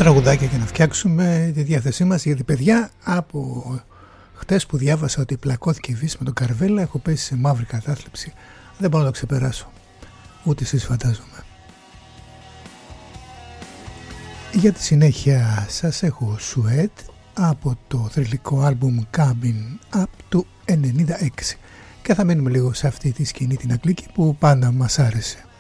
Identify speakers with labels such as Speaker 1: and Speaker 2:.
Speaker 1: τραγουδάκια για να φτιάξουμε τη διάθεσή μας, γιατί παιδιά, από χτες που διάβασα ότι πλακώθηκε η Βύση με τον Καρβέλα, έχω πέσει σε μαύρη κατάθλιψη. Δεν μπορώ να το ξεπεράσω, ούτε εσείς φαντάζομαι. Για τη συνέχεια σας έχω Σουέτ από το θρυλικό άλμπουμ Coming Up του 96 και θα μείνουμε λίγο σε αυτή τη σκηνή την αγγλική που πάντα μας άρεσε.